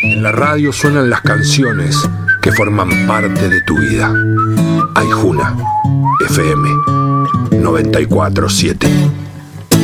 En la radio suenan las canciones que forman parte de tu vida. Aijuna FM 94.7.